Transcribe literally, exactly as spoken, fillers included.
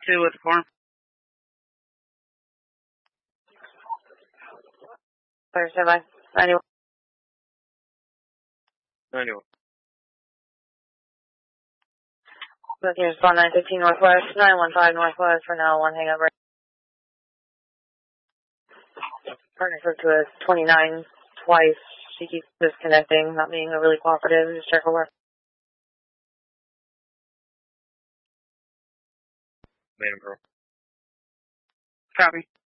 two with the form. Fire standby. ninety-one. ninety-one. With your spawn nine fifteen Northwest, nine one five Northwest for now, one hang up right. Partner spoke to us twenty-nine twice. She keeps disconnecting, not being really cooperative. Just check her work. Main and Pearl. Copy.